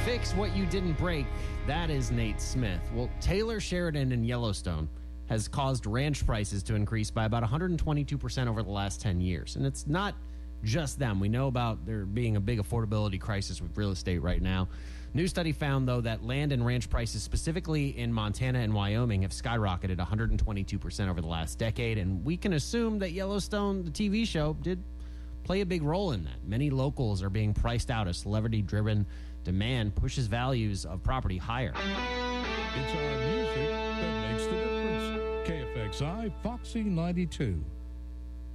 Fix what you didn't break. That is Nate Smith. Well, Taylor Sheridan in Yellowstone has caused ranch prices to increase by about 122% over the last 10 years. And it's not just them. We know about there being a big affordability crisis with real estate right now. New study found, though, that land and ranch prices, specifically in Montana and Wyoming, have skyrocketed 122% over the last decade. And we can assume that Yellowstone, the TV show, did play a big role in that. Many locals are being priced out as celebrity-driven demand pushes values of property higher. It's our music that makes the difference. KFXI Foxy 92.